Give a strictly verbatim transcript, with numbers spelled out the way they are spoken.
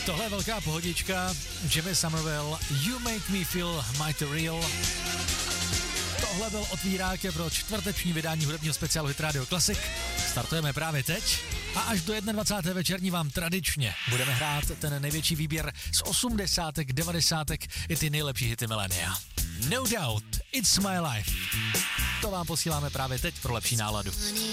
Tohle je velká pohodička. Jimmy Somerville, You Make Me Feel Mighty Real. Tohle byl otvírák pro čtvrteční vydání hudebního speciálu Hit Radio Classic. Startujeme právě teď a až do dvacáté jedné večerní vám tradičně budeme hrát ten největší výběr z osmdesátek, devadesátek i ty nejlepší hity milénia. No Doubt, It's My Life. To vám posíláme právě teď pro lepší náladu.